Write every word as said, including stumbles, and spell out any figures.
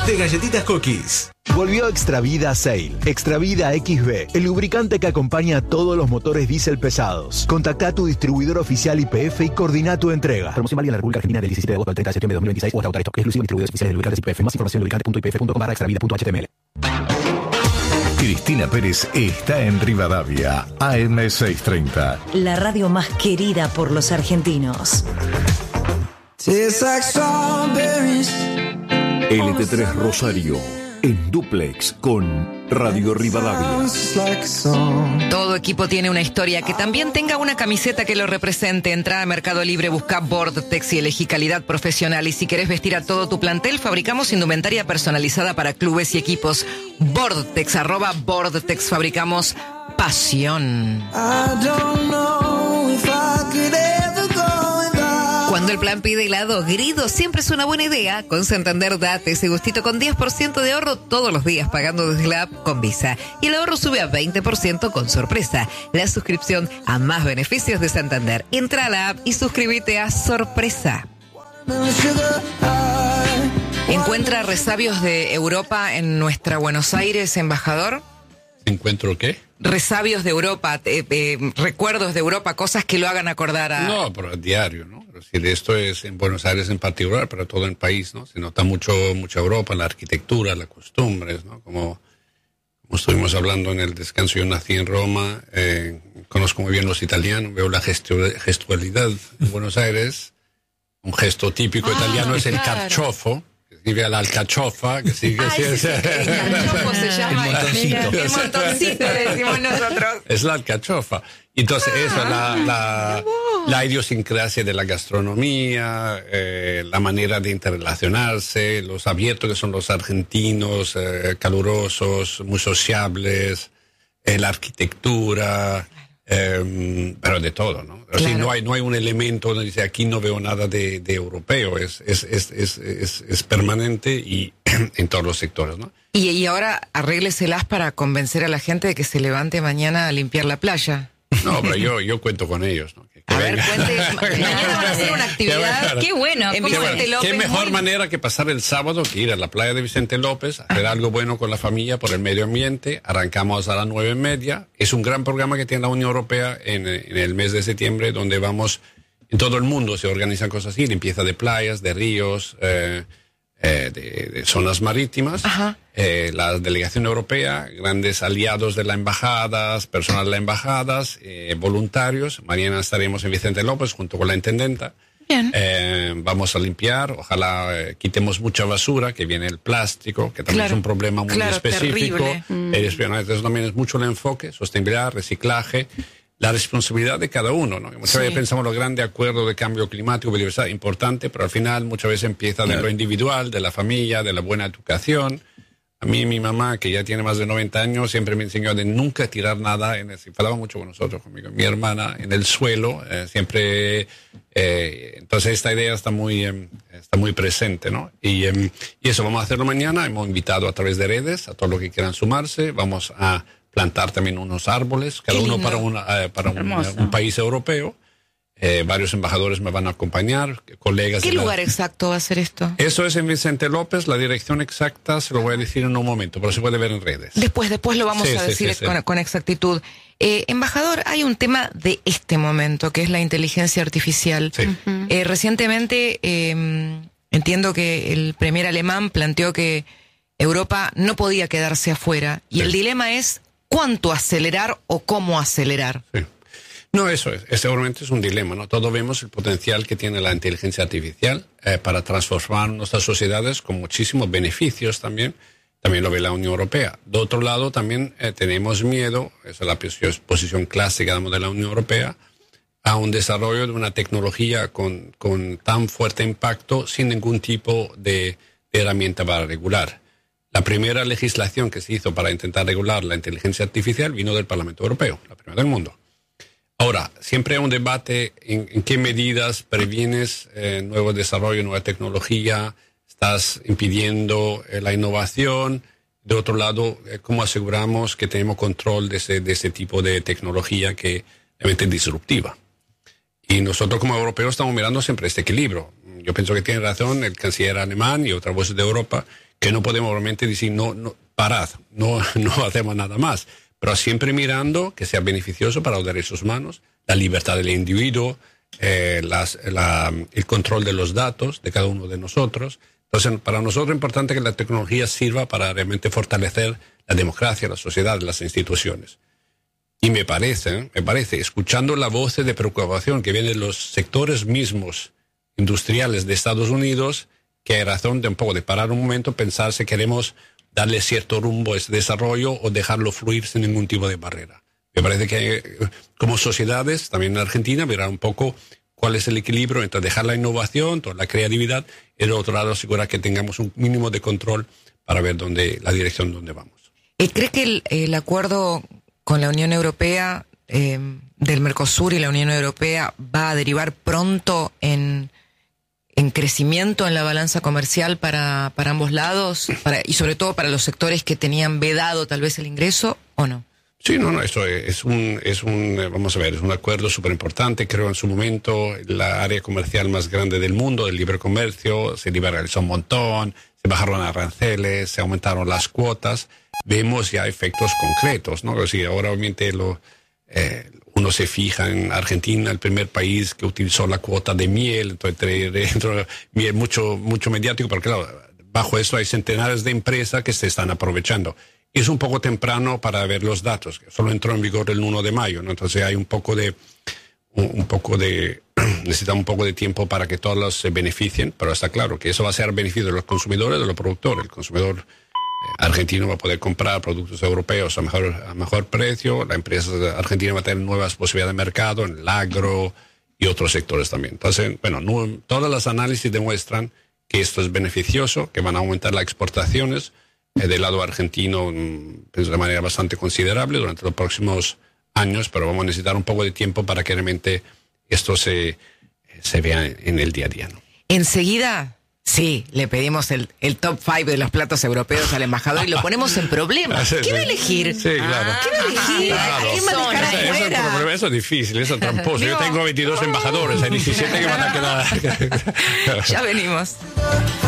de galletitas Cookies. Volvió Extra Vida Sail. Extra Vida X B, el lubricante que acompaña a todos los motores diésel pesados. Contacta a tu distribuidor oficial Y P F y coordina tu entrega. Promoción válida en la República Argentina del diecisiete de agosto al treinta de septiembre de dos mil veintiséis o hasta agotar stock. Exclusivo de distribuidores oficiales de lubricantes Y P F. Más información en lubricante punto i p f punto com barra extravida punto h t m l. Cristina Pérez está en Rivadavia, A M seiscientos treinta. La radio más querida por los argentinos. L T tres Rosario, en dúplex con Radio Rivadavia. Todo equipo tiene una historia. Que también tenga una camiseta que lo represente. Entra a Mercado Libre, busca Vortex y elegí calidad profesional. Y si querés vestir a todo tu plantel, fabricamos indumentaria personalizada para clubes y equipos. Vortex, arroba Vortex, fabricamos pasión. Cuando el plan pide helado Grido, siempre es una buena idea. Con Santander date ese gustito con diez por ciento de ahorro todos los días pagando desde la app con Visa. Y el ahorro sube a veinte por ciento con Sorpresa, la suscripción a más beneficios de Santander. Entra a la app y suscríbete a Sorpresa. ¿Encuentra resabios de Europa en nuestra Buenos Aires, embajador? ¿Encuentro qué? Resabios de Europa, eh, eh, recuerdos de Europa, cosas que lo hagan acordar a... No, pero a diario, ¿no? Es decir, esto es en Buenos Aires en particular, pero todo el país, ¿no? Se nota mucho, mucha Europa, la arquitectura, las costumbres, ¿no? Como, como estuvimos hablando en el descanso, yo nací en Roma, eh, conozco muy bien los italianos, veo la gestu- gestualidad en Buenos Aires. Un gesto típico ah, italiano es el claro. carciofo. Escribe a la alcachofa, que sí, que Ay, sí, sí, sí. El carciofo se llama. El montoncito. El montoncito, le decimos nosotros. Es la alcachofa. Entonces, ah, eso, la, la, la idiosincrasia de la gastronomía, eh, la manera de interrelacionarse, los abiertos que son los argentinos, eh, calurosos, muy sociables, eh, la arquitectura... Eh, pero de todo, ¿no? Claro. Así, no hay no hay un elemento donde dice aquí no veo nada de, de europeo, es es, es, es, es es permanente y en todos los sectores, ¿no? Y, y ahora arrégleselas para convencer a la gente de que se levante mañana a limpiar la playa. No, pero yo, yo cuento con ellos, ¿no? Que, que a ver, venga. cuente, mañana van a hacer una actividad. Qué bueno. En Qué, Vicente bueno. López, Qué mejor muy... manera que pasar el sábado que ir a la playa de Vicente López, hacer algo bueno con la familia por el medio ambiente. Arrancamos a las nueve y media. Es un gran programa que tiene la Unión Europea en, en el mes de septiembre, donde vamos, en todo el mundo se organizan cosas así, limpieza de playas, de ríos, eh, eh, de, de zonas marítimas. Eh, la delegación europea, grandes aliados de las embajadas, personal de las embajadas, eh, voluntarios. Mañana estaremos en Vicente López junto con la intendenta. Bien. Eh, vamos a limpiar, ojalá eh, quitemos mucha basura, que viene el plástico, que también claro, es un problema muy claro, específico. Mm. Eh, entonces también es mucho el enfoque, sostenibilidad, reciclaje, la responsabilidad de cada uno, ¿no? Muchas sí. veces pensamos los grandes acuerdos de cambio climático, biodiversidad, importante, pero al final muchas veces empieza claro. de lo individual, de la familia, de la buena educación. A mí, mi mamá, que ya tiene más de noventa años, siempre me enseñó de nunca tirar nada, en el, falaba mucho con nosotros, conmigo, mi hermana, en el suelo, eh, siempre, eh, entonces esta idea está muy, eh, está muy presente, ¿no? Y, eh, y eso vamos a hacerlo mañana, hemos invitado a través de redes a todos los que quieran sumarse, vamos a plantar también unos árboles, cada uno para, una, eh, para un, un país europeo. Eh, varios embajadores me van a acompañar, colegas. ¿Qué de lugar la... exacto va a ser esto? Eso es en Vicente López, la dirección exacta se lo voy a decir en un momento, pero se puede ver en redes. Después, después lo vamos sí, a sí, decir sí, con, sí. con exactitud. Eh, embajador, hay un tema de este momento, que es la inteligencia artificial. Sí. Uh-huh. eh, recientemente, eh, entiendo que el premier alemán planteó que Europa no podía quedarse afuera, y sí. el dilema es cuánto acelerar o cómo acelerar. Sí. No, eso es, es, seguramente es un dilema, ¿no? Todos vemos el potencial que tiene la inteligencia artificial eh, para transformar nuestras sociedades con muchísimos beneficios también. También lo ve la Unión Europea. De otro lado, también eh, tenemos miedo, esa es la posición clásica digamos, de la Unión Europea, a un desarrollo de una tecnología con, con tan fuerte impacto sin ningún tipo de, de herramienta para regular. La primera legislación que se hizo para intentar regular la inteligencia artificial vino del Parlamento Europeo, la primera del mundo. Ahora, siempre hay un debate en, en qué medidas previenes eh, nuevo desarrollo, nueva tecnología, estás impidiendo eh, la innovación. De otro lado, eh, cómo aseguramos que tenemos control de ese, de ese tipo de tecnología que realmente es disruptiva. Y nosotros como europeos estamos mirando siempre este equilibrio. yo pienso que tiene razón el canciller alemán y otras voces de Europa, que no podemos realmente decir, no, no parad, no, no hacemos nada más, pero siempre mirando que sea beneficioso para los derechos humanos, la libertad del individuo, eh, las, la, el control de los datos de cada uno de nosotros. Entonces, para nosotros es importante que la tecnología sirva para realmente fortalecer la democracia, la sociedad, las instituciones. Y me parece, me parece, escuchando la voz de preocupación que vienen de los sectores mismos industriales de Estados Unidos, que hay razón de un poco de parar un momento, pensar si queremos darle cierto rumbo a ese desarrollo o dejarlo fluir sin ningún tipo de barrera. Me parece que como sociedades, también en Argentina, verá un poco cuál es el equilibrio entre dejar la innovación, toda la creatividad, y del otro lado asegurar que tengamos un mínimo de control para ver dónde, la dirección donde vamos. ¿Cree que el, el acuerdo con la Unión Europea, eh, del Mercosur y la Unión Europea, va a derivar pronto en, en crecimiento en la balanza comercial para, para ambos lados, para, y sobre todo para los sectores que tenían vedado tal vez el ingreso, o no? Sí, no, no, eso es un, es un, vamos a ver, es un acuerdo súper importante. Creo en su momento la área comercial más grande del mundo, el libre comercio, se liberalizó un montón, se bajaron aranceles, se aumentaron las cuotas. Vemos ya efectos concretos, ¿no? O sea, ahora obviamente lo, eh, uno se fija en Argentina, el primer país que utilizó la cuota de miel, entonces dentro miel mucho, mucho mediático, porque claro, bajo eso hay centenares de empresas que se están aprovechando. Es un poco temprano para ver los datos, que solo entró en vigor el uno de mayo, ¿no? Entonces hay un poco de, un, un poco de, necesitamos un poco de tiempo para que todos se beneficien, pero está claro que eso va a ser a beneficio de los consumidores, de los productores. El consumidor eh, argentino va a poder comprar productos europeos a mejor, a mejor precio, la empresa argentina va a tener nuevas posibilidades de mercado en el agro y otros sectores también. Entonces, bueno, no, todas las análisis demuestran que esto es beneficioso, que van a aumentar las exportaciones, Eh, del lado argentino, pues, de manera bastante considerable durante los próximos años, pero vamos a necesitar un poco de tiempo para que realmente esto se, se vea en el día a día, ¿no? Enseguida, sí, le pedimos el, el top five de los platos europeos al embajador y lo ponemos en problemas. Sí, ¿Qué sí. va a elegir? Sí, claro. ¿Qué va a elegir? Claro. ¿Qué va a dejar Eso, eso, es afuera? eso es difícil, eso es tramposo. Yo tengo veintidós embajadores, hay diecisiete que van a quedar. Ya venimos.